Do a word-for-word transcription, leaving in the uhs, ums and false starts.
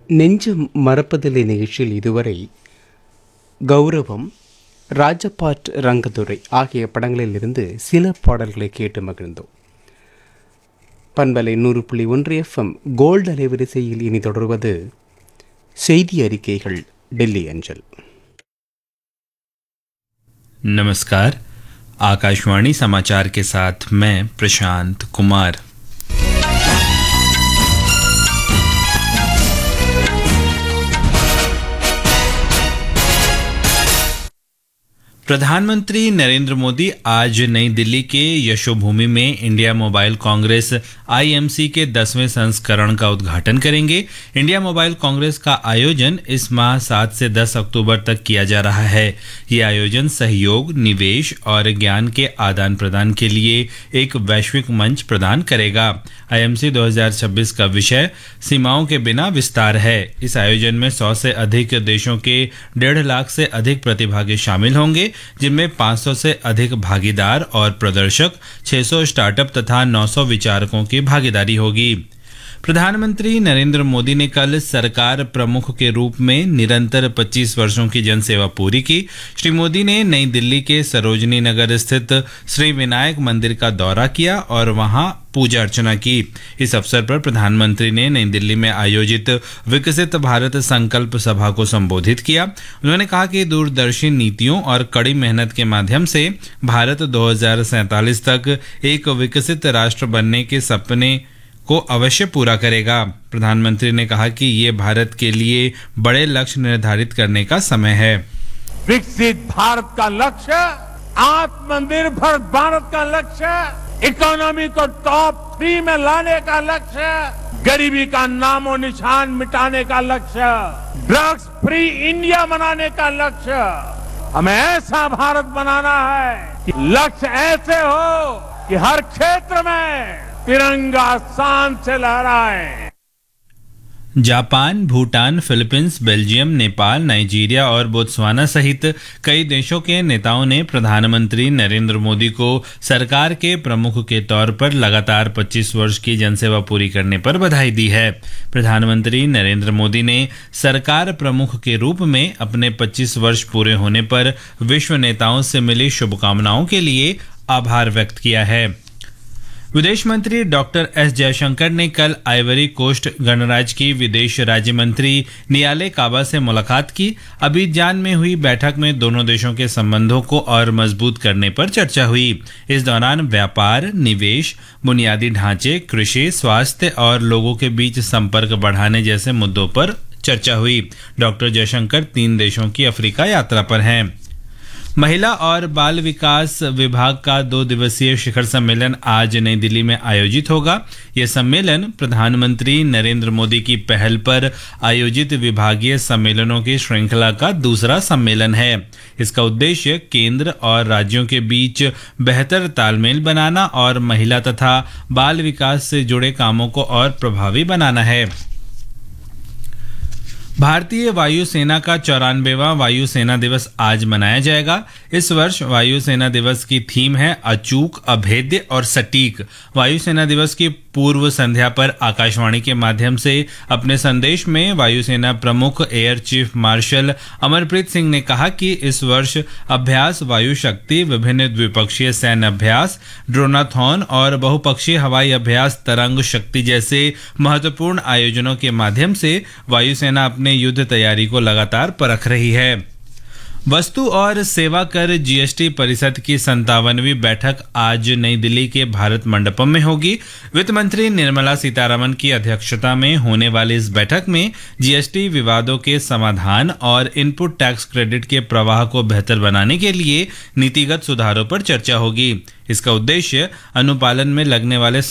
நெஞ்சம் மறப்பதில்லை நிகழ்ச்சியில் இதுவரை கௌரவம், ராஜபாட் ரங்கதுரை ஆகிய படங்களில் இருந்து சில பாடல்களை கேட்டு மகிழ்ந்தோம். பண்பலை நூறு புள்ளி ஒன்று எஃப்எம் கோல்டு அலைவரிசையில் இனி தொடர்வது செய்தி அறிக்கைகள் டெல்லி அஞ்சல். नमस्कार, आकाशवाणी समाचार के साथ मैं प्रशांत कुमार। प्रधानमंत्री नरेंद्र मोदी आज नई दिल्ली के यशोभूमि में इंडिया मोबाइल कांग्रेस आईएमसी के दसवें संस्करण का उद्घाटन करेंगे। इंडिया मोबाइल कांग्रेस का आयोजन इस माह सात से दस अक्टूबर तक किया जा रहा है। ये आयोजन सहयोग, निवेश और ज्ञान के आदान प्रदान के लिए एक वैश्विक मंच प्रदान करेगा। आईएमसी दो हज़ार छब्बीस का विषय सीमाओं के बिना विस्तार है। इस आयोजन में सौ से अधिक देशों के डेढ़ लाख से अधिक प्रतिभागी शामिल होंगे, जिनमें पाँच सौ से अधिक भागीदार और प्रदर्शक, छह सौ स्टार्टअप तथा नौ सौ विचारकों की भागीदारी होगी। प्रधानमंत्री नरेंद्र मोदी ने कल सरकार प्रमुख के रूप में निरंतर पच्चीस वर्षों की जनसेवा पूरी की। श्री मोदी ने नई दिल्ली के सरोजनी नगर स्थित श्री विनायक मंदिर का दौरा किया और वहां पूजा अर्चना की। इस अवसर पर प्रधानमंत्री ने नई दिल्ली में आयोजित विकसित भारत संकल्प सभा को संबोधित किया। उन्होंने कहा कि दूरदर्शी नीतियों और कड़ी मेहनत के माध्यम से भारत दो हज़ार सैंतालीस तक एक विकसित राष्ट्र बनने के सपने को अवश्य पूरा करेगा। प्रधानमंत्री ने कहा कि ये भारत के लिए बड़े लक्ष्य निर्धारित करने का समय है। विकसित भारत का लक्ष्य, आत्मनिर्भर भारत का लक्ष्य, इकोनॉमी को टॉप थ्री में लाने का लक्ष्य, गरीबी का नामो निशान मिटाने का लक्ष्य, ड्रग्स फ्री इंडिया बनाने का लक्ष्य। हमें ऐसा भारत बनाना है कि लक्ष्य ऐसे हो कि हर क्षेत्र में तिरंगा शान से लहराए। Japan, Bhutan, Philippines, Belgium, Nepal, Nigeria और बोत्सवाना सहित कई देशों के नेताओं ने प्रधानमंत्री नरेंद्र मोदी को सरकार के प्रमुख के तौर पर लगातार पच्चीस वर्ष की जनसेवा पूरी करने पर बधाई दी है। प्रधानमंत्री नरेंद्र मोदी ने सरकार प्रमुख के रूप में अपने पच्चीस वर्ष पूरे होने पर विश्व नेताओं से मिली शुभकामनाओं के लिए आभार व्यक्त किया है। विदेश मंत्री डॉक्टर एस जयशंकर ने कल आइवरी कोस्ट गणराज्य की विदेश राज्य मंत्री नियाले काबा से मुलाकात की। अबीजान में हुई बैठक में दोनों देशों के संबंधों को और मजबूत करने पर चर्चा हुई। इस दौरान व्यापार, निवेश, बुनियादी ढांचे, कृषि, स्वास्थ्य और लोगों के बीच संपर्क बढ़ाने जैसे मुद्दों पर चर्चा हुई। डॉक्टर जयशंकर तीन देशों की अफ्रीका यात्रा पर हैं। महिला और बाल विकास विभाग का दो दिवसीय शिखर सम्मेलन आज नई दिल्ली में आयोजित होगा। यह सम्मेलन प्रधानमंत्री नरेंद्र मोदी की पहल पर आयोजित विभागीय सम्मेलनों की श्रृंखला का दूसरा सम्मेलन है। इसका उद्देश्य केंद्र और राज्यों के बीच बेहतर तालमेल बनाना और महिला तथा बाल विकास से जुड़े कामों को और प्रभावी बनाना है। भारतीय वायुसेना का चौरानवेवां वायुसेना दिवस आज मनाया जाएगा। इस वर्ष वायुसेना दिवस की थीम है अचूक, अभेद्य और सटीक। वायुसेना दिवस की पूर्व संध्या पर आकाशवाणी के माध्यम से अपने संदेश में वायुसेना प्रमुख air chief marshal Amarpreet Singh ने कहा कि इस वर्ष अभ्यास वायु शक्ति, विभिन्न द्विपक्षीय सैन्य अभ्यास, ड्रोनाथॉन और बहुपक्षीय हवाई अभ्यास तरंग शक्ति जैसे महत्वपूर्ण आयोजनों के माध्यम से वायुसेना अपने युद्ध तैयारी को लगातार परख रही है। वस्तु और सेवा कर जीएसटी परिषद की संतावनवीं बैठक आज नई दिल्ली के भारत मंडपम में होगी। वित्त मंत्री निर्मला सीतारमन की अध्यक्षता में होने वाली इस बैठक में जीएसटी विवादों के समाधान और इनपुट टैक्स क्रेडिट के प्रवाह को बेहतर बनाने के लिए नीतिगत सुधारों पर चर्चा होगी। इसका उद्देश्य अनुपालन में लगने वाले